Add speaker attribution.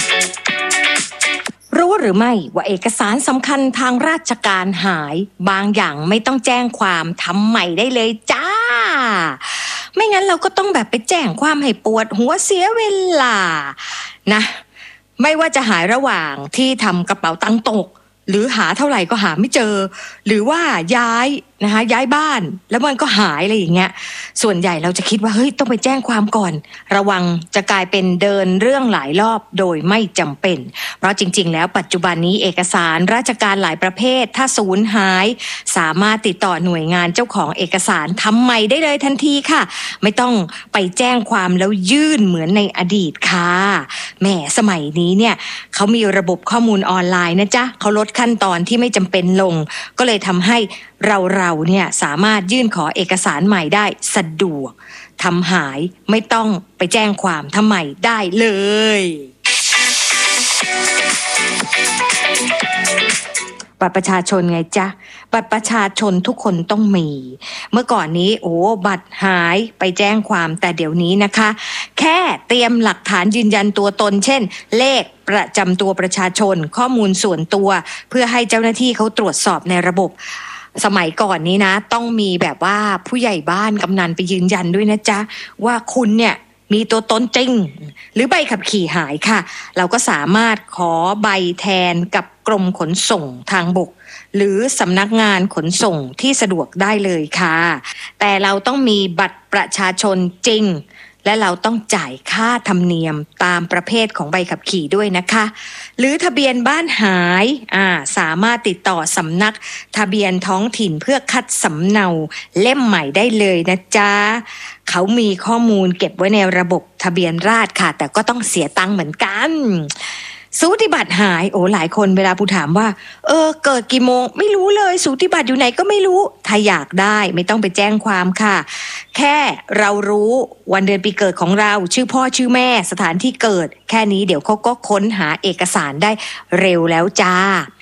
Speaker 1: รู้หรือไม่ว่าเอกสารสำคัญทางราชการหายบางอย่างไม่ต้องแจ้งความทำใหม่ได้เลยจ้าไม่งั้นเราก็ต้องแบบไปแจ้งความให้ปวดหัวเสียเวลานะไม่ว่าจะหายระหว่างที่ทำกระเป๋าตังค์ตกหรือหาเท่าไหร่ก็หาไม่เจอหรือว่าย้ายบ้านแล้วมันก็หายอะไรอย่างเงี้ยส่วนใหญ่เราจะคิดว่าเฮ้ยต้องไปแจ้งความก่อนระวังจะกลายเป็นเดินเรื่องหลายรอบโดยไม่จำเป็นเพราะจริงๆแล้วปัจจุบันนี้เอกสารราชการหลายประเภทถ้าสูญหายสามารถติดต่อหน่วยงานเจ้าของเอกสารทำใหม่ได้เลยทันทีค่ะไม่ต้องไปแจ้งความแล้วยื่นเหมือนในอดีตค่ะแหมสมัยนี้เนี่ยเขามีระบบข้อมูลออนไลน์นะจ๊ะเขาลดขั้นตอนที่ไม่จำเป็นลงก็เลยทำให้เราเนี่ยสามารถยื่นขอเอกสารใหม่ได้สะดวกทำหายไม่ต้องไปแจ้งความทำใหม่ได้เลยบัตรประชาชนไงจ๊ะบัตรประชาชนทุกคนต้องมีเมื่อก่อนนี้บัตรหายไปแจ้งความแต่เดี๋ยวนี้นะคะแค่เตรียมหลักฐานยืนยันตัวตนเช่นเลขประจำตัวประชาชนข้อมูลส่วนตัวเพื่อให้เจ้าหน้าที่เขาตรวจสอบในระบบสมัยก่อนนี้นะต้องมีแบบว่าผู้ใหญ่บ้านกำนันไปยืนยันด้วยนะจ๊ะว่าคุณเนี่ยมีตัวตนจริงหรือใบขับขี่หายค่ะเราก็สามารถขอใบแทนกับกรมขนส่งทางบกหรือสำนักงานขนส่งที่สะดวกได้เลยค่ะแต่เราต้องมีบัตรประชาชนจริงและเราต้องจ่ายค่าธรรมเนียมตามประเภทของใบขับขี่ด้วยนะคะหรือทะเบียนบ้านหายสามารถติดต่อสำนักทะเบียนท้องถิ่นเพื่อคัดสำเนาเล่มใหม่ได้เลยนะจ๊ะเขามีข้อมูลเก็บไว้ในระบบทะเบียนราษฎร์ค่ะแต่ก็ต้องเสียตังค์เหมือนกันสูติบัตรหายหลายคนเวลาผู้ถามว่าเกิดกี่โมงไม่รู้เลยสูติบัตรอยู่ไหนก็ไม่รู้ถ้าอยากได้ไม่ต้องไปแจ้งความค่ะแค่เรารู้วันเดือนปีเกิดของเราชื่อพ่อชื่อแม่สถานที่เกิดแค่นี้เดี๋ยวเขาก็ค้นหาเอกสารได้เร็วแล้วจ้า